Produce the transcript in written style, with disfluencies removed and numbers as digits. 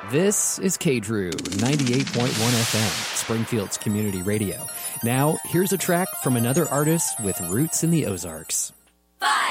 This is KDRU 98.1 FM, Springfield's community radio. Now, here's a track from another artist with roots in the Ozarks. 5